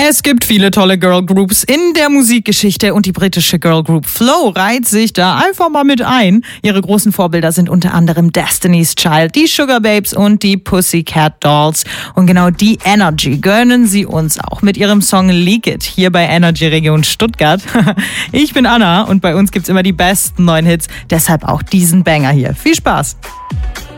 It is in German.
Es gibt viele tolle Girlgroups in der Musikgeschichte und die britische Girlgroup Flow reiht sich da einfach mal mit ein. Ihre großen Vorbilder sind unter anderem Destiny's Child, die Sugar Babes und die Pussycat Dolls. Und genau die Energy gönnen sie uns auch mit ihrem Song Leak It hier bei Energy Region Stuttgart. Ich bin Anna und bei uns gibt's immer die besten neuen Hits, deshalb auch diesen Banger hier. Viel Spaß!